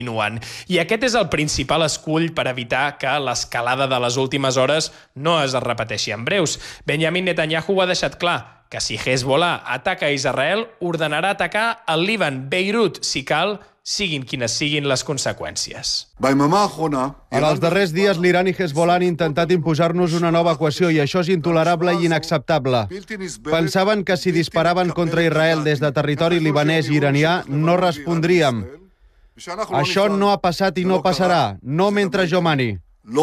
I aquest és el principal escull per evitar que l'escalada de les últimes hores no es repeteixi en breus. Benjamin Netanyahu ho ha deixat clar, que si Hezbollah ataca a Israel, ordenarà atacar el Líban, Beirut, si cal, siguin quines siguin les conseqüències. En els darrers dies, l'Iran i Hezbollah han intentat imposar-nos una nova equació i això és intolerable i inacceptable. Pensaven que si disparaven contra Israel des de territori libanès i iranià no respondríem. Això no ha passat i no passarà, no mentre jo mani.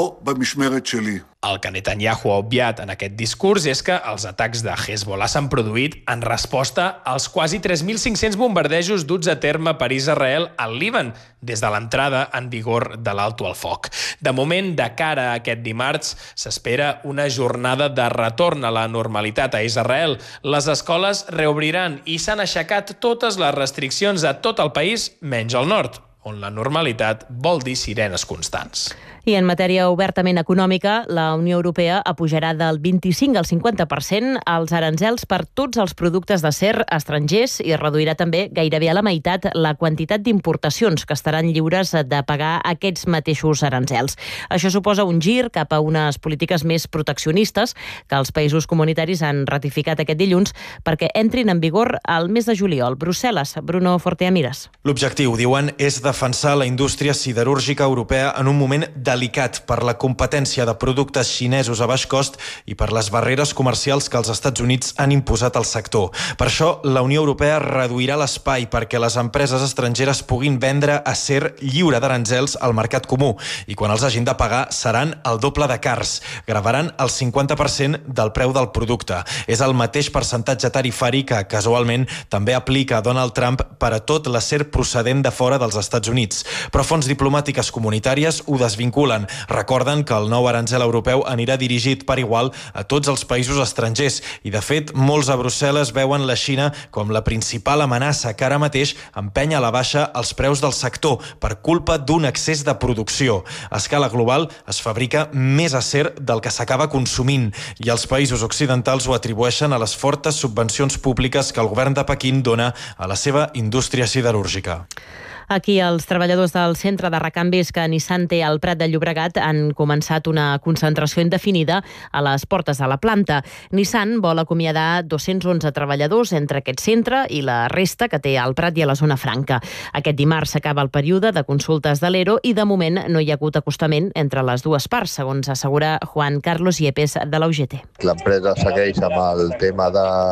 El que Netanyahu ha obviat en aquest discurs és que els atacs de Hezbollah s'han produït en resposta als quasi 3.500 bombardejos duts a terme per Israel al Líban des de l'entrada en vigor de l'alto al foc. De moment, de cara a aquest dimarts, s'espera una jornada de retorn a la normalitat a Israel. Les escoles reobriran i s'han aixecat totes les restriccions a tot el país, menys al nord, on la normalitat vol dir sirenes constants. I en matèria obertament econòmica, la Unió Europea apujarà del 25 al 50% els aranzels per tots els productes d'acer estrangers i reduirà també gairebé a la meitat la quantitat d'importacions que estaran lliures de pagar aquests mateixos aranzels. Això suposa un gir cap a unes polítiques més proteccionistes que els països comunitaris han ratificat aquest dilluns perquè entrin en vigor al mes de juliol. Brussel·les, Bruno Forteamiras. L'objectiu, diuen, és defensar la indústria siderúrgica europea en un moment delicat per la competència de productes xinesos a baix cost i per les barreres comercials que els Estats Units han imposat al sector. Per això, la Unió Europea reduirà l'espai perquè les empreses estrangeres puguin vendre acer lliure d'aranzels al mercat comú i quan els hagin de pagar seran el doble de cars. Gravaran el 50% del preu del producte. És el mateix percentatge tarifari que, casualment, també aplica Donald Trump per a tot l'acer procedent de fora dels Estats Units. Però fonts diplomàtiques comunitàries ho desvinculen. Recorden que el nou aranzel europeu anirà dirigit per igual a tots els països estrangers i, de fet, molts a Brussel·les veuen la Xina com la principal amenaça que ara mateix empenya a la baixa els preus del sector per culpa d'un excés de producció. A escala global es fabrica més acer del que s'acaba consumint i els països occidentals ho atribueixen a les fortes subvencions públiques que el govern de Pequín dona a la seva indústria siderúrgica. Aquí els treballadors del centre de recanvis que Nissan té al Prat de Llobregat han començat una concentració indefinida a les portes de la planta. Nissan vol acomiadar 211 treballadors entre aquest centre i la resta que té al Prat i a la zona franca. Aquest dimarts s'acaba el període de consultes de l'ERO i de moment no hi ha hagut acostament entre les dues parts, segons assegura Juan Carlos Yepes de la UGT. L'empresa segueix amb el tema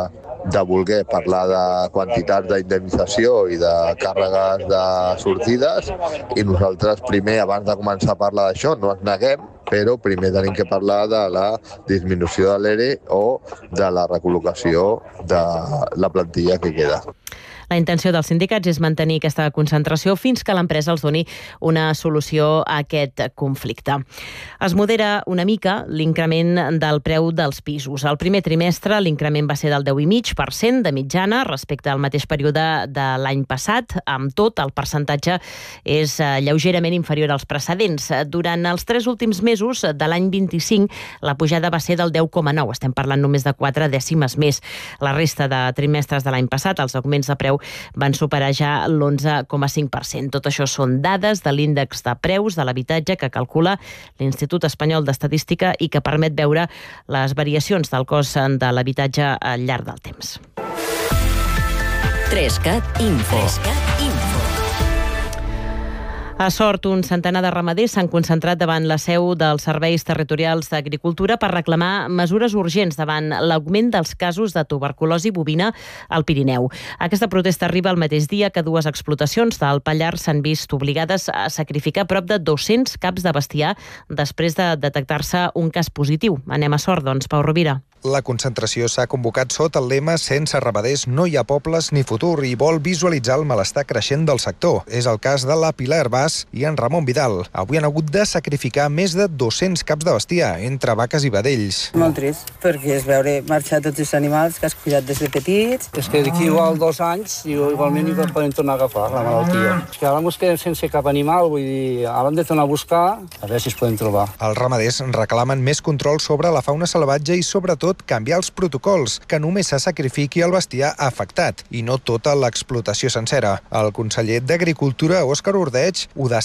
de voler parlar de quantitats d'indemnització i de càrregues de sortides i nosaltres primer, abans de començar a parlar d'això, no ens neguem, però primer tenim que parlar de la disminució de l'ERE o de la recol·locació de la plantilla que queda. La intenció dels sindicats és mantenir aquesta concentració fins que l'empresa els doni una solució a aquest conflicte. Es modera una mica l'increment del preu dels pisos. Al primer trimestre l'increment va ser del 10,5% de mitjana respecte al mateix període de l'any passat. Amb tot, el percentatge és lleugerament inferior als precedents. Durant els 3 últims mesos de l'any 25, la pujada va ser del 10,9%. Estem parlant només de 4 dècimes més. La resta de trimestres de l'any passat, els augments de preu van superar ja l'11,5%. Tot això són dades de l'índex de preus de l'habitatge que calcula l'Institut Espanyol d'Estadística i que permet veure les variacions del cost de l'habitatge al llarg del temps. 3CAT Info. A Sort, un centenar de ramaders s'han concentrat davant la seu dels Serveis Territorials d'Agricultura per reclamar mesures urgents davant l'augment dels casos de tuberculosi bovina al Pirineu. Aquesta protesta arriba el mateix dia que 2 explotacions del Pallars s'han vist obligades a sacrificar prop de 200 caps de bestiar després de detectar-se un cas positiu. Anem a Sort, doncs, Pau Rovira. La concentració s'ha convocat sota el lema «Sense ramaders no hi ha pobles ni futur» i vol visualitzar el malestar creixent del sector. És el cas de la Pilar Herbàs i en Ramon Vidal. Avui han hagut de sacrificar més de 200 caps de bestiar, entre vaques i vedells. Molt trist, perquè és veure marxar tots els animals que has cuidat des de petits. És que d'aquí igual 2 anys igualment hi podem tornar a agafar la malaltia. És que ara ens quedem sense cap animal, vull dir, ara hem de tornar a buscar a veure si es poden trobar. Els ramaders reclamen més control sobre la fauna salvatge i sobretot pot canviar els protocols, que només se sacrifiqui el bestiar afectat i no tota l'explotació sencera. El conseller d'Agricultura, Òscar Ordeig, ho